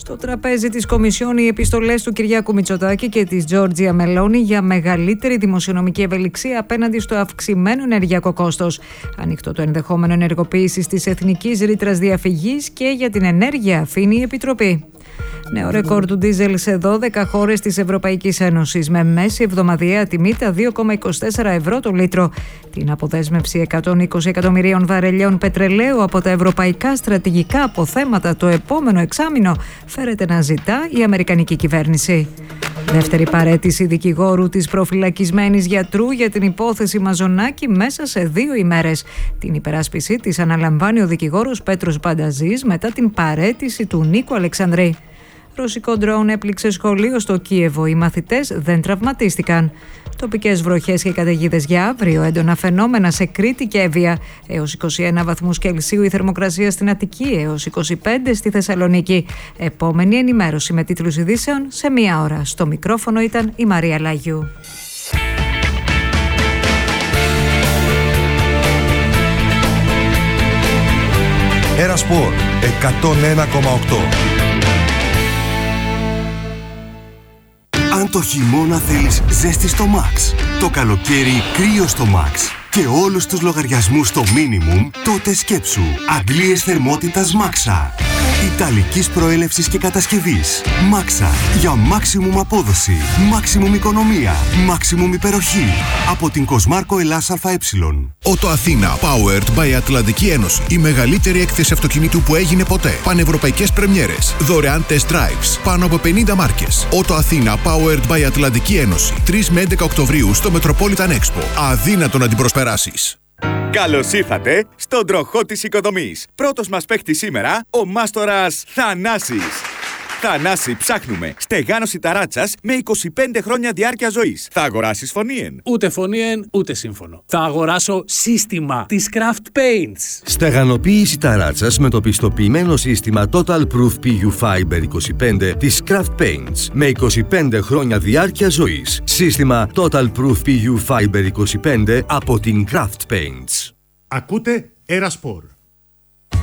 Στο τραπέζι της Κομισιόν οι επιστολές του Κυριάκου Μητσοτάκη και της Τζόρτζια Μελόνι για μεγαλύτερη δημοσιονομική ευελιξία απέναντι στο αυξημένο ενεργειακό κόστος. Ανοιχτό το ενδεχόμενο ενεργοποίησης της εθνικής ρήτρας διαφυγής και για την ενέργεια αφήνει η Επιτροπή. Νέο ρεκόρ του ντίζελ σε 12 χώρες της Ευρωπαϊκής Ένωσης με μέση εβδομαδιαία τιμή τα 2,24 ευρώ το λίτρο. Την αποδέσμευση 120 εκατομμυρίων βαρελιών πετρελαίου από τα ευρωπαϊκά στρατηγικά αποθέματα το επόμενο εξάμηνο φέρεται να ζητά η Αμερικανική κυβέρνηση. Δεύτερη παραίτηση δικηγόρου της προφυλακισμένης γιατρού για την υπόθεση Μαζονάκη μέσα σε 2 ημέρες. Την υπεράσπιση της αναλαμβάνει ο δικηγόρος Πέτρος Μπανταζής μετά την παραίτηση του Νίκου Αλεξανδρή. Ρωσικό ντρόουν έπληξε σχολείο στο Κίεβο. Οι μαθητές δεν τραυματίστηκαν. Τοπικές βροχές και καταιγίδες για αύριο. Έντονα φαινόμενα σε Κρήτη και Εύβοια. Έως 21 βαθμούς Κελσίου η θερμοκρασία στην Αττική. Έως 25 στη Θεσσαλονίκη. Επόμενη ενημέρωση με τίτλους ειδήσεων σε 1 ώρα. Στο μικρόφωνο ήταν η Μαρία Λάγιου. Ένα Σπορ 101,8. Αν το χειμώνα θέλεις ζέστη στο Max, το καλοκαίρι κρύο στο Max και όλους τους λογαριασμούς στο minimum, τότε σκέψου αντλίες θερμότητας Maxa. Ιταλικής προέλευσης και κατασκευής. Maxa για maximum απόδοση, maximum οικονομία, maximum υπεροχή. Από την Κοσμάρκο Ελλάς ΑΕ. Ότο Αθήνα Powered by Ατλαντική Ένωση. Η μεγαλύτερη έκθεση αυτοκινήτου που έγινε ποτέ. Πανευρωπαϊκές πρεμιέρες. Δωρεάν test drives. Πάνω από 50 μάρκες. Ότο Αθήνα Powered by Ατλαντική Ένωση. 3 με 11 Οκτωβρίου στο Metropolitan Expo. Αδύνατο να την προσπεράσεις. Καλώς ήρθατε στον τροχό της οικοδομής. Πρώτος μας παίχτης σήμερα, ο μάστορας Θανάσης. Θανάση, ψάχνουμε στεγάνωση ταράτσας με 25 χρόνια διάρκεια ζωής. Θα αγοράσεις φωνήεν? Ούτε φωνήεν, ούτε σύμφωνο. Θα αγοράσω σύστημα της Craft Paints. Στεγανοποίηση ταράτσας με το πιστοποιημένο σύστημα Total Proof PU Fiber 25 της Craft Paints με 25 χρόνια διάρκεια ζωής. Σύστημα Total Proof PU Fiber 25 από την Craft Paints. Ακούτε Ένα Σπορ.